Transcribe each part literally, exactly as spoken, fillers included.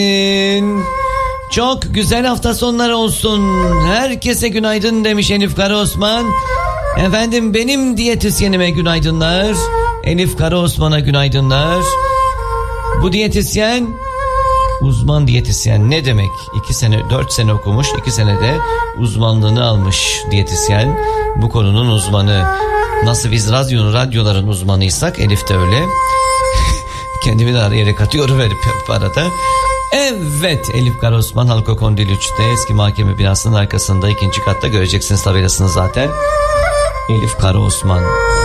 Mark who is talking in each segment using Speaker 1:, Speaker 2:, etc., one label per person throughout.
Speaker 1: Çok güzel hafta sonları olsun. Herkese günaydın demiş Elif Karaosman. Efendim benim diyetisyenime günaydınlar. Elif Karaosman'a günaydınlar. Bu diyetisyen uzman diyetisyen ne demek? İki sene, dört sene okumuş, iki senede uzmanlığını almış diyetisyen. Bu konunun uzmanı. Nasıl biz radyonun, radyoların uzmanıysak Elif de öyle. Kendimi de araya katıyorum verip arada. Evet, Elif Karaosman Halko Kondil üçte eski mahkeme binasının arkasında ikinci katta göreceksiniz tabelasını zaten. Elif Karaosman.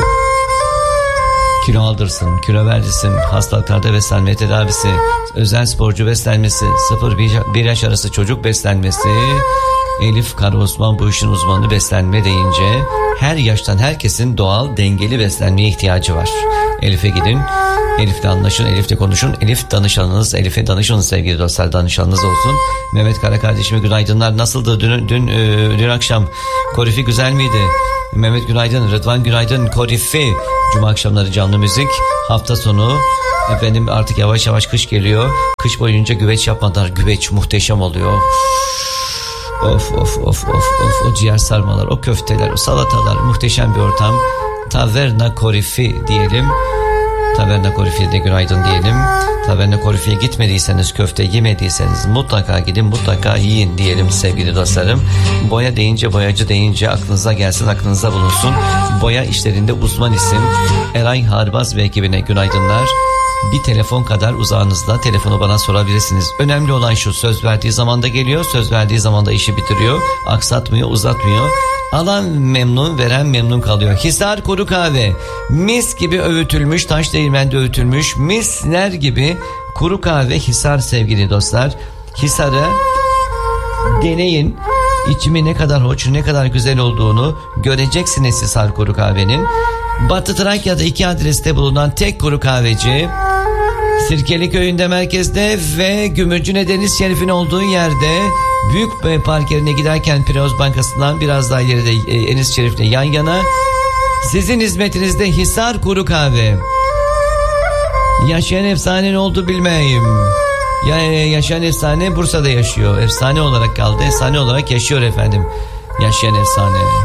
Speaker 1: Kilo aldırsın, kilo verdirsin, hastalıklarda beslenme tedavisi, özel sporcu beslenmesi, sıfır bir yaş arası çocuk beslenmesi. Elif Karaosman bu işin uzmanı. Beslenme deyince her yaştan herkesin doğal dengeli beslenmeye ihtiyacı var. Elif'e gidin, Elif'le anlaşın, Elif'le konuşun. Elif danışanınız, Elif'e danışın sevgili dostlar, danışanınız olsun. Mehmet Kara kardeşime günaydınlar. Nasıldı dün dün e, dün akşam? Korifi güzel miydi? Mehmet günaydın, Rıdvan günaydın. Korifi. Cuma akşamları canlı müzik. Hafta sonu efendim artık yavaş yavaş kış geliyor. Kış boyunca güveç yapmadan güveç muhteşem oluyor. Of of of of of o ciğer sarmalar, o köfteler, o salatalar, muhteşem bir ortam. Taverna Korifi diyelim. Taverna Korifi'ye de günaydın diyelim. Taverna Korifi'ye gitmediyseniz, köfte yemediyseniz mutlaka gidin, mutlaka yiyin diyelim sevgili dostlarım. Boya deyince, boyacı deyince aklınıza gelsin, aklınıza bulunsun. Boya işlerinde uzman isim Eray Harbaz ve ekibine günaydınlar. Bir telefon kadar uzağınızda, telefonu bana sorabilirsiniz. Önemli olan şu: söz verdiği zamanda geliyor, söz verdiği zamanda işi bitiriyor, aksatmıyor, uzatmıyor. Alan memnun, veren memnun kalıyor. Hisar Kuru Kahve, mis gibi öğütülmüş, taş değirmende öğütülmüş misler gibi kuru kahve Hisar sevgili dostlar. Hisar'ı deneyin, içimi ne kadar hoş, ne kadar güzel olduğunu göreceksiniz Hisar Kuru Kahve'nin. Batı Trakya'da iki adreste bulunan tek kuru kahveci, Sirkeli Köyü'nde merkezde ve Gümürcüne Deniz Şerifi'nin olduğu yerde, Büyük Park yerine giderken Piraoz Bankası'ndan biraz daha ileride Enis Şerif'le yan yana. Sizin hizmetinizde Hisar Kuru Kahve. Yaşayan efsane ne oldu bilmeyeyim. Ya, yaşayan efsane Bursa'da yaşıyor. Efsane olarak kaldı. Efsane olarak yaşıyor efendim. Yaşayan efsane.